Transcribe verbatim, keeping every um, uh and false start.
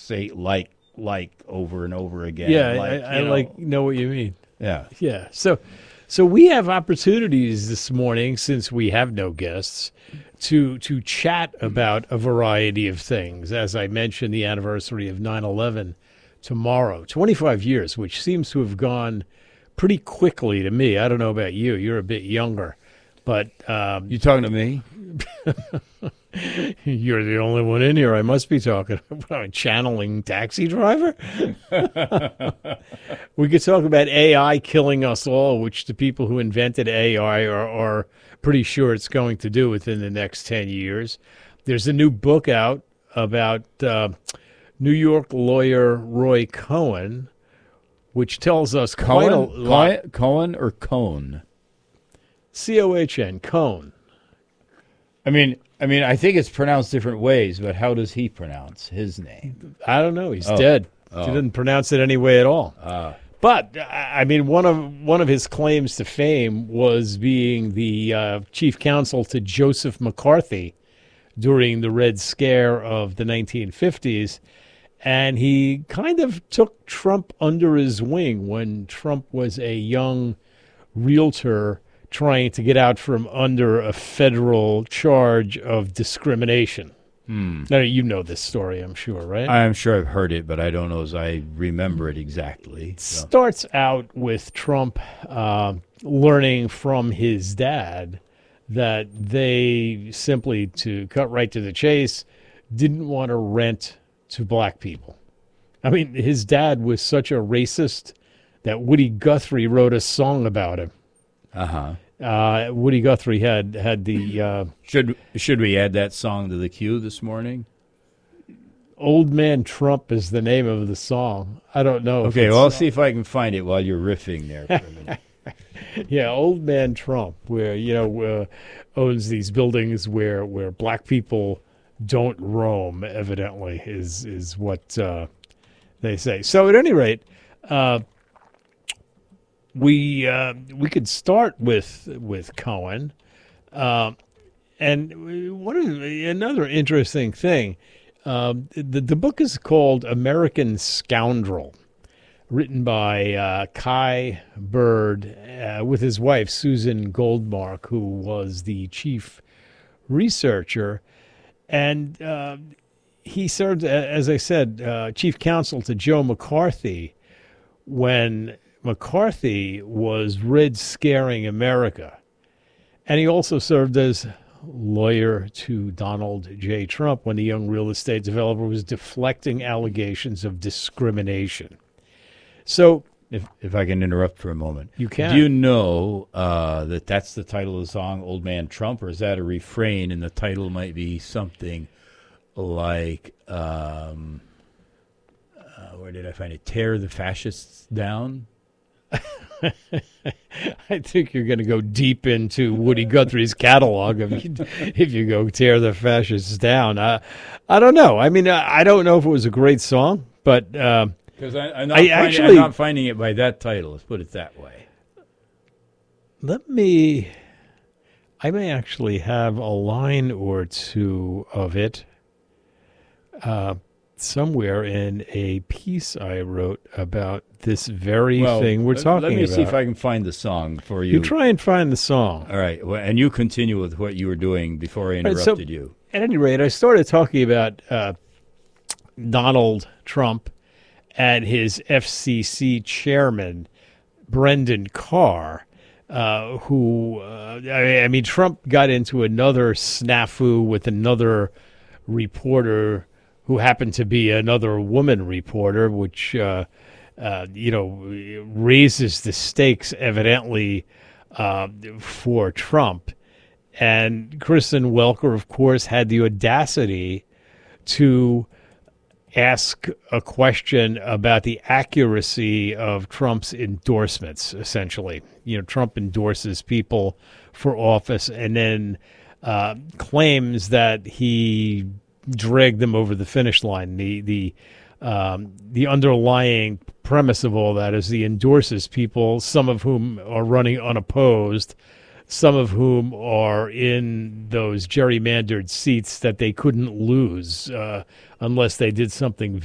say like, like over and over again. Yeah, like, I, I know. like know what you mean. Yeah. Yeah. So, so we have opportunities this morning, since we have no guests, to to chat about a variety of things. As I mentioned, the anniversary of nine eleven tomorrow, twenty-five years, which seems to have gone pretty quickly to me. I don't know about you. You're a bit younger, but um, You talking to me? you're the only one in here I must be talking about. Channeling Taxi Driver? We could talk about A I killing us all, which the people who invented A I are, are pretty sure it's going to do within the next ten years. There's a new book out about uh, New York lawyer Roy Cohn, which tells us quite a Cohen? lot. Cohen, Cohen or Cone? C O H N, Cohn. I mean, I mean, I think it's pronounced different ways, but how does he pronounce his name? I don't know. He's Oh. dead. Oh. He didn't pronounce it any way at all. Ah. But I I mean, one of one of his claims to fame was being the uh, chief counsel to Joseph McCarthy during the Red Scare of the nineteen fifties, and he kind of took Trump under his wing when Trump was a young realtor trying to get out from under a federal charge of discrimination. Hmm. Now, you know this story, I'm sure, right? I'm sure I've heard it, but I don't know as I remember it exactly. So. Starts out with Trump uh, learning from his dad that they simply, to cut right to the chase, didn't want to rent to black people. I mean, his dad was such a racist that Woody Guthrie wrote a song about him. Uh-huh. Uh, Woody Guthrie had had the uh, Should should we add that song to the queue this morning? Old Man Trump is the name of the song. I don't know. if Okay, it's- well, I'll see if I can find it while you're riffing there for a minute. Yeah, Old Man Trump, where, you know, uh, owns these buildings where where black people don't roam, evidently, is is what uh, they say. So at any rate, uh, we uh, we could start with with Cohen, uh, and one of the, another interesting thing. Um, the the book is called American Scoundrel, written by uh, Kai Bird uh, with his wife Susan Goldmark, who was the chief researcher, and uh, he served, as I said, uh, chief counsel to Joe McCarthy when McCarthy was red scaring America. And he also served as lawyer to Donald J. Trump when the young real estate developer was deflecting allegations of discrimination. So, If if I can interrupt for a moment. You can. Do you know uh, that that's the title of the song, Old Man Trump, or is that a refrain and the title might be something like, um, uh, where did I find it? Tear the Fascists Down? I think you're going to go deep into Woody Guthrie's catalog if you, if you go tear the fascists down. Uh, I don't know. I mean, I don't know if it was a great song, but uh, Because I'm, not I finding- actually- I'm not finding it by that title. Let's put it that way. let me, I may actually have a line or two of it uh, somewhere in a piece I wrote about this very Well, thing we're let- talking Let me about. see if I can find the song for you. You try and find the song. All right. Well, and you continue with what you were doing before I right, so- interrupted you. At any rate, I started talking about uh, Donald Trump and his F C C chairman, Brendan Carr, uh, who, uh, I, I mean, Trump got into another snafu with another reporter who happened to be another woman reporter, which, uh, uh, you know, raises the stakes evidently uh, for Trump. And Kristen Welker, of course, had the audacity to ask a question about the accuracy of Trump's endorsements, essentially. You know, Trump endorses people for office and then uh, claims that he dragged them over the finish line. The the um, the underlying premise of all that is he endorses people, some of whom are running unopposed, some of whom are in those gerrymandered seats that they couldn't lose uh, unless they did something